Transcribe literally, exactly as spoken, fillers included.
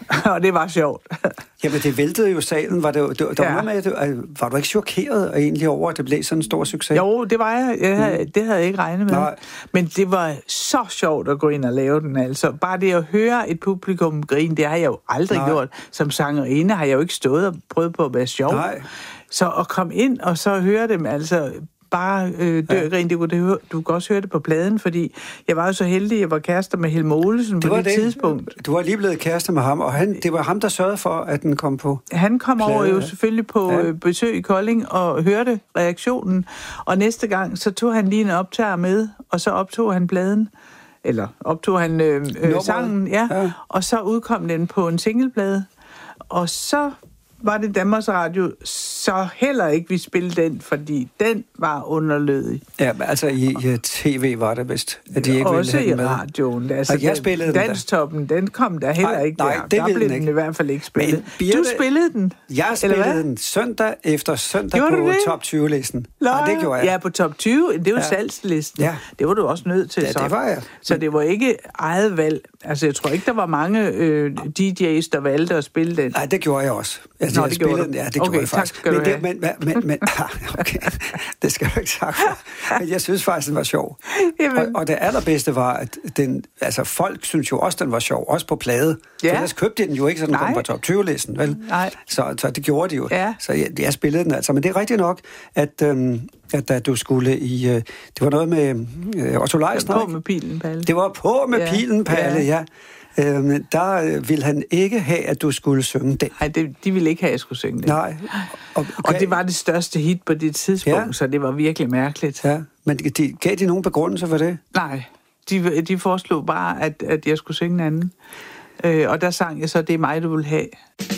og det var sjovt. Jamen, det væltede jo salen. Var, det, det, der ja. var, med, var du ikke chokeret egentlig over, at det blev sådan en stor succes? Jo, det var jeg. jeg havde, mm. Det havde jeg ikke regnet med. Nej. Men det var så sjovt at gå ind og lave den, altså. Bare det at høre et publikum grine, det har jeg jo aldrig Nej. gjort. Som sangerinde har jeg jo ikke stået og prøvet på at være sjov. Nej. Så at komme ind og så høre dem, altså... bare øh, dørgrin, det kunne det høre, du kan også høre det på pladen, fordi jeg var jo så heldig, jeg var kærester med Helme Olesen på det, det tidspunkt. Du var lige blevet kærester med ham, og han, det var ham, der sørgede for, at den kom på Han kom plade. over jo selvfølgelig på ja. besøg i Kolding og hørte reaktionen, og næste gang, så tog han lige en optager med, og så optog han pladen, eller optog han øh, øh, sangen, ja, ja, og så udkom den på en singleplade, og så var det Danmarks Radio, så heller ikke vi spille den, fordi den var underlødig. Ja, altså i, i tv var det vist, at de ikke også ville have i radioen. Altså, og jeg spillede den Danstoppen, den kom der heller nej, ikke nej, der. Det der blev den ikke. i hvert fald ikke spillet. Birte, du spillede den? Jeg spillede den søndag efter søndag gjorde på top tyve-listen. Og det gjorde jeg. Ja, på top tyve, det er jo ja. salgslisten. Ja. Det var du også nødt til. Ja, så. det var jeg. Så det var ikke eget valg. Altså, jeg tror ikke, der var mange øh, D J's, der valgte at spille den. Nej, det gjorde jeg også. Altså, Nå, jeg det gjorde den, ja, det okay, gjorde jeg faktisk. Tak skal men, du det, have. men, men, men, okay, det skal du ikke sagt. Men jeg synes faktisk, den var sjov. Og, og det allerbedste var, at den, altså, folk synes jo også, den var sjov. Også på plade. Ja. For ellers købte de den jo ikke, så den Nej. kom på top tyve-listen, vel? Nej. Så, så det gjorde de jo. Ja. Så jeg, jeg spillede den altså. Men det er rigtigt nok, at, øhm, at da du skulle i... Øh, det var noget med øh, Otto Leisner. Det var på med pilen, Palle. Det var på med ja. pilen, Palle, ja. ja. Øhm, der ville han ikke have, at du skulle synge den. Nej, det, de ville ikke have, at jeg skulle synge den. Nej. Og, og det var det største hit på det tidspunkt, ja. så det var virkelig mærkeligt. Ja, men de, gav de nogen begrundelse for det? Nej, de, de foreslog bare, at, at jeg skulle synge en anden. Øh, og der sang jeg så, det er mig, du vil have.